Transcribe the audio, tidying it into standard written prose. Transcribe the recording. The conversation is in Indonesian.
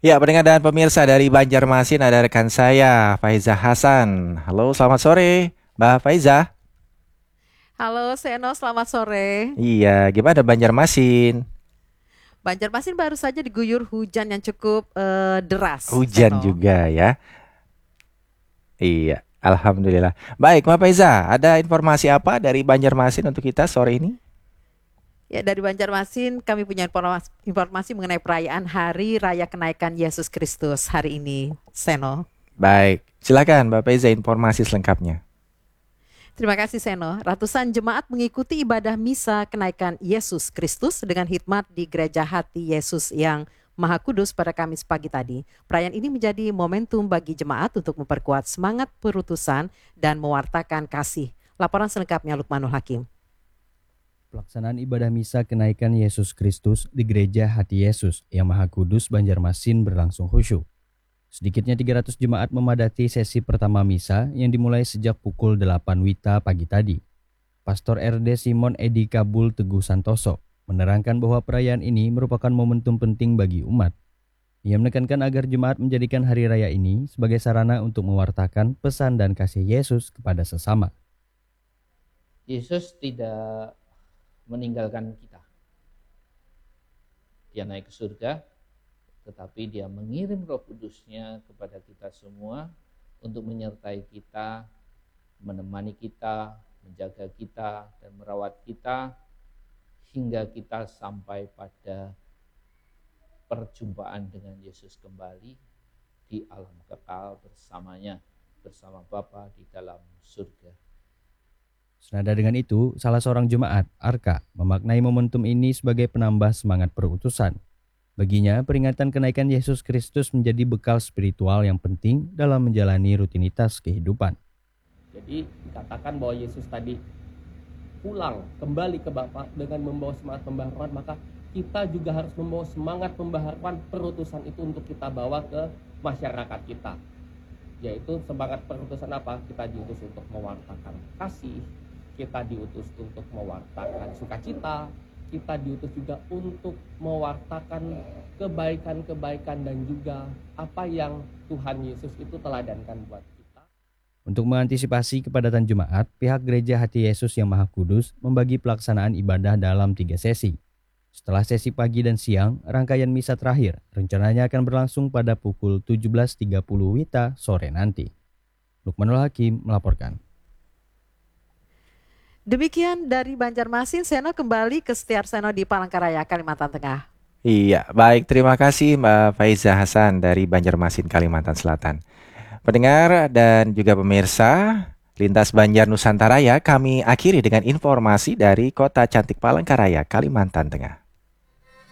Ya, pendengar dan pemirsa dari Banjarmasin ada rekan saya, Faiza Hasan. Halo, selamat sore, Mbak Faiza. Halo Seno, selamat sore. Iya, gimana Banjarmasin? Banjarmasin baru saja diguyur hujan yang cukup deras, Hujan Seno. juga ya. Iya, Alhamdulillah. Baik, Mbak Faiza, ada informasi apa dari Banjarmasin untuk kita sore ini? Ya, dari Banjarmasin kami punya informasi mengenai perayaan Hari Raya Kenaikan Yesus Kristus hari ini, Seno. Baik, silakan Mbak Faiza informasi selengkapnya. Terima kasih Seno. Ratusan jemaat mengikuti ibadah misa kenaikan Yesus Kristus dengan hikmat di Gereja Hati Yesus yang Maha Kudus pada Kamis pagi tadi. Perayaan ini menjadi momentum bagi jemaat untuk memperkuat semangat perutusan dan mewartakan kasih. Laporan selengkapnya Lukmanul Hakim. Pelaksanaan ibadah misa kenaikan Yesus Kristus di Gereja Hati Yesus yang Maha Kudus Banjarmasin berlangsung khusyuk. Sedikitnya 300 jemaat memadati sesi pertama misa yang dimulai sejak pukul 8 WITA pagi tadi. Pastor RD Simon Edi Kabul Teguh Santoso menerangkan bahwa perayaan ini merupakan momentum penting bagi umat. Ia menekankan agar jemaat menjadikan hari raya ini sebagai sarana untuk mewartakan pesan dan kasih Yesus kepada sesama. Yesus tidak meninggalkan kita. Dia naik ke surga, tetapi dia mengirim Roh Kudus-Nya kepada kita semua untuk menyertai kita, menemani kita, menjaga kita, dan merawat kita hingga kita sampai pada perjumpaan dengan Yesus kembali di alam kekal bersamanya, bersama Bapa di dalam surga. Senada dengan itu, salah seorang jemaat, Arka, memaknai momentum ini sebagai penambah semangat perutusan. Baginya, peringatan kenaikan Yesus Kristus menjadi bekal spiritual yang penting dalam menjalani rutinitas kehidupan. Jadi dikatakan bahwa Yesus tadi pulang kembali ke Bapa dengan membawa semangat pembaharuan, maka kita juga harus membawa semangat pembaharuan perutusan itu untuk kita bawa ke masyarakat kita. Yaitu semangat perutusan apa? Kita diutus untuk mewartakan kasih, kita diutus untuk mewartakan sukacita, kita diutus juga untuk mewartakan kebaikan-kebaikan dan juga apa yang Tuhan Yesus itu teladankan buat kita. Untuk mengantisipasi kepadatan jemaat, pihak Gereja Hati Yesus yang Maha Kudus membagi pelaksanaan ibadah dalam 3 sesi. Setelah sesi pagi dan siang, rangkaian misa terakhir rencananya akan berlangsung pada pukul 17.30 WITA sore nanti. Lukmanul Hakim melaporkan. Demikian dari Banjarmasin, Seno kembali ke Setiar Seno di Palangkaraya, Kalimantan Tengah. Iya, baik, terima kasih Mbak Faiza Hasan dari Banjarmasin, Kalimantan Selatan. Pendengar dan juga pemirsa, Lintas Banjar Nusantara ya, kami akhiri dengan informasi dari Kota Cantik Palangkaraya, Kalimantan Tengah.